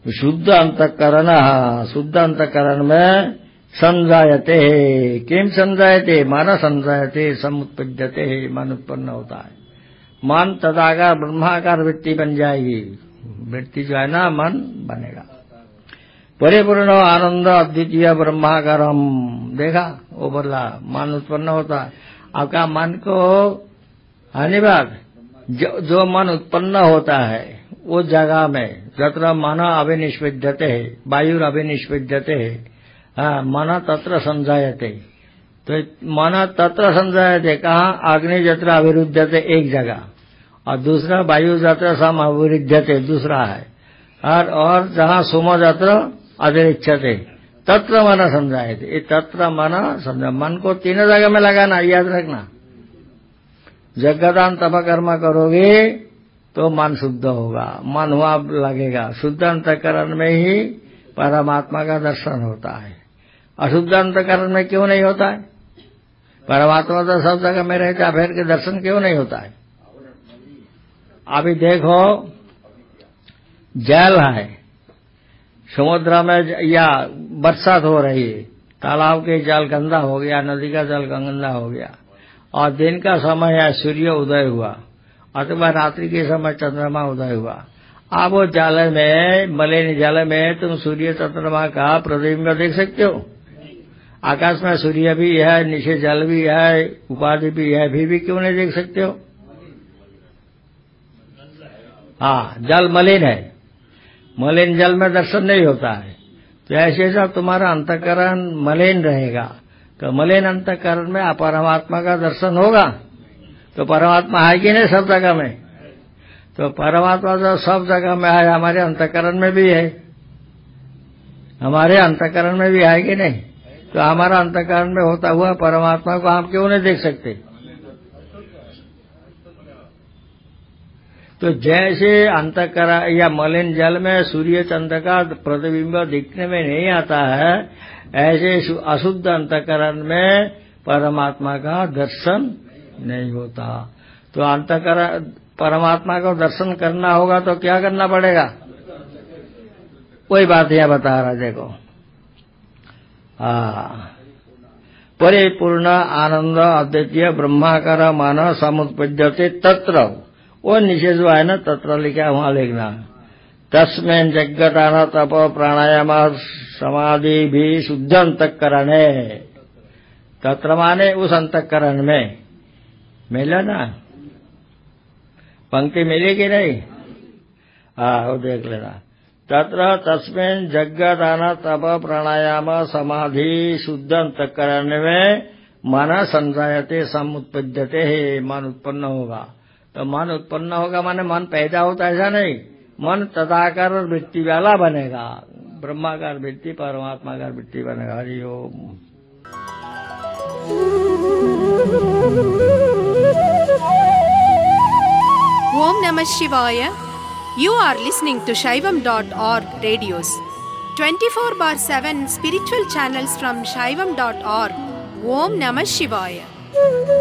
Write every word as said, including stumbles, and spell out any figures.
शुद्ध अंतःकरण, शुद्ध अंतःकरण में संजायते है। किम संजायते? मन संजायते, समुत्पद्यते है, मन उत्पन्न होता है। मन तदाकार ब्रह्माकार वृत्ति बन जाएगी। वृत्ति जो है ना, मन बनेगा। परिपूर्ण आनंद अद्वितीय ब्रह्माकारम, देखा वो बोला मन उत्पन्न होता है। आपका मन को अनिवार्य जो, जो मन उत्पन्न होता है वो जगह में तत्र मन अभिनिष्पद्यते है, वायुर अभिनिष्पद्यते है, हाँ, मन तत्र संजायते। तो मन तत्र संजायते कहाँ? अग्नि जत्र अविरुद्धते एक जगह, और दूसरा वायु जत्र सम अविरुद्धते दूसरा है, और और जहाँ सोम जत्र अतिरिच्यते तत्र मन संजायते। ये तत्र मन समझा, मन को तीनों जगह में लगाना, याद रखना। जगदान तप कर्म करोगे तो मन शुद्ध होगा, मन हुआ लगेगा। शुद्ध अंतःकरण में ही परमात्मा का दर्शन होता है। अशुद्ध अंतःकरण में क्यों नहीं होता है? परमात्मा तो सब जगह में रहता है, फिर के दर्शन क्यों नहीं होता है? अभी देखो, जल है समुद्र में या बरसात हो रही है, तालाब के जल गंदा हो गया, नदी का जल गंदा हो गया, और दिन का समय है सूर्य उदय हुआ, अथवा रात्रि के समय चंद्रमा उदय हुआ। आप वो जल में, मलिन जल में तुम सूर्य चंद्रमा का प्रतिबिंब देख सकते हो? आकाश में सूर्य भी है, नीचे जल भी है, उपाधि भी है, फिर भी क्यों नहीं देख सकते हो? हाँ, जल मलिन है, मलिन जल में दर्शन नहीं होता है। तो ऐसे जब तुम्हारा अंतःकरण मलिन रहेगा तो मलिन अंतःकरण में परमात्मा का दर्शन होगा। तो परमात्मा है कि नहीं सब जगह में? तो परमात्मा जो सब जगह में है, हमारे अंतःकरण में भी है, हमारे अंतःकरण में भी है कि नहीं? तो हमारा अंतःकरण में होता हुआ परमात्मा को हम क्यों नहीं देख सकते? तो जैसे अंतःकरण या मलिन जल में सूर्य चंद्र का प्रतिबिंब दिखने में नहीं आता है, ऐसे अशुद्ध अंतःकरण में परमात्मा का दर्शन नहीं होता। तो अंतःकरण परमात्मा को दर्शन करना होगा तो क्या करना पड़ेगा? कोई बात यह बता रहा, देखो, परिपूर्ण आनंद अद्वितीय ब्रह्माकार मन समुत्पद्यते तत्र, वो नीचे जो है ना तत्र लिखा, वहां लिखना तस्में जगदान तप प्राणायाम समाधि भी शुद्ध अंतःकरण है। तत्र माने उस अंतःकरण में, मिला ना? पंक्ति मिली कि नहीं? हाँ, वो देख लेना। तत्र तस्में जगदान तप प्राणायाम समाधि शुद्ध अंतःकरण में मन संजायते समुत्पद्यते है, मन उत्पन्न होगा। तो मन उत्पन्न होगा माने मन पैदा होता है, ऐसा नहीं। मन तदाकार वृत्ति वाला बनेगा, ब्रह्माकार वृत्ति परमात्माकार वृत्ति बनेगा। हरि ओम। Om Namah Shivaya. You are listening to Shaivam dot org radios. twenty-four bar seven spiritual channels from Shaivam dot org. Om Namah Shivaya.